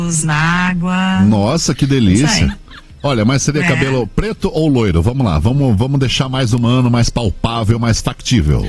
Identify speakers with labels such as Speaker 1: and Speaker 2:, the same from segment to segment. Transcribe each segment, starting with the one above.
Speaker 1: na água.
Speaker 2: Nossa, que delícia. Olha, mas seria cabelo preto ou loiro? Vamos lá, vamos deixar mais humano, mais palpável, mais factível.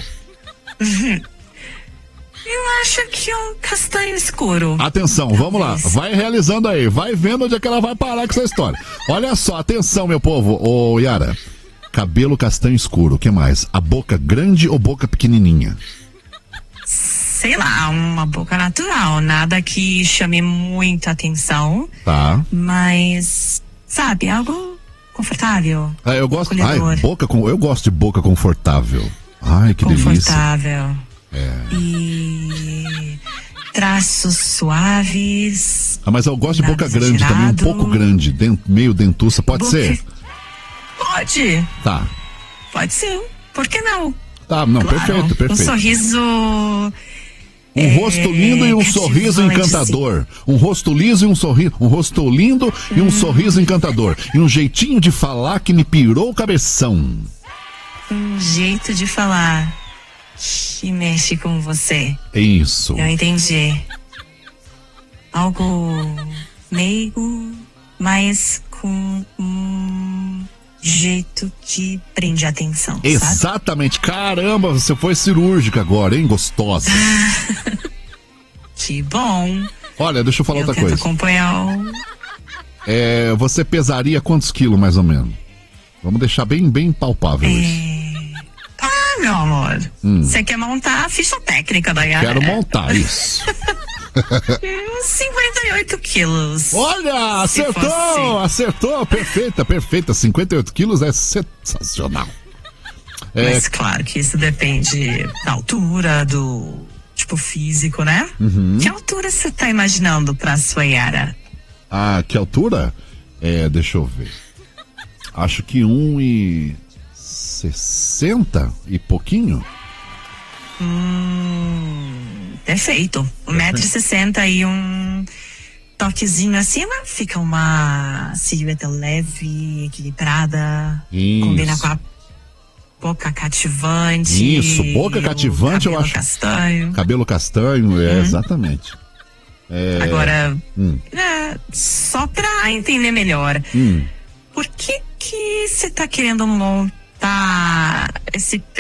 Speaker 1: Eu acho que um castanho escuro.
Speaker 2: Atenção, vamos lá, vai realizando aí, vai vendo onde é que ela vai parar com essa história. Olha só, atenção, meu povo. Ô, Yara, cabelo castanho escuro, o que mais? A boca grande ou boca pequenininha?
Speaker 1: Sei lá, uma boca natural, nada que chame muita atenção.
Speaker 2: Tá.
Speaker 1: Mas, sabe, algo confortável.
Speaker 2: Eu gosto,
Speaker 1: acolhedor.
Speaker 2: eu gosto de boca confortável. Ai, que delícia.
Speaker 1: Confortável. E traços suaves.
Speaker 2: Mas eu gosto de boca grande também, um pouco grande, meio dentuça, pode ser?
Speaker 1: Pode.
Speaker 2: Tá.
Speaker 1: Pode ser, por que não?
Speaker 2: Tá, não,
Speaker 1: claro.
Speaker 2: perfeito.
Speaker 1: Um sorriso...
Speaker 2: Um rosto lindo e um sorriso encantador. Um rosto liso e um sorriso. Um rosto lindo e um sorriso encantador. E um jeitinho de falar que me pirou o cabeção.
Speaker 1: Um jeito de falar que mexe com você.
Speaker 2: Isso.
Speaker 1: Eu entendi. Algo meigo, mas com um jeito que prende a atenção.
Speaker 2: Exatamente.
Speaker 1: Sabe?
Speaker 2: Caramba, você foi cirúrgica agora, hein? Gostosa.
Speaker 1: Que bom.
Speaker 2: Olha, deixa eu falar outra coisa.
Speaker 1: Acompanhar
Speaker 2: você pesaria quantos quilos, mais ou menos? Vamos deixar bem palpável isso.
Speaker 1: Meu amor. Você quer montar a ficha técnica da Yara?
Speaker 2: Quero montar, isso.
Speaker 1: 58 quilos.
Speaker 2: Olha, acertou, perfeita, 58 quilos é sensacional.
Speaker 1: Mas claro que isso depende da altura, do tipo físico, né? Que altura você tá imaginando pra sua Yara?
Speaker 2: Ah, que altura? Deixa eu ver. Acho que 1,60 e pouquinho.
Speaker 1: Perfeito. 1,60 m e um toquezinho acima, fica uma silhueta leve, equilibrada.
Speaker 2: Isso.
Speaker 1: Combina com a boca cativante.
Speaker 2: Isso, boca cativante, eu acho. Cabelo castanho, exatamente.
Speaker 1: Agora, só pra entender melhor, por que você tá querendo montar esse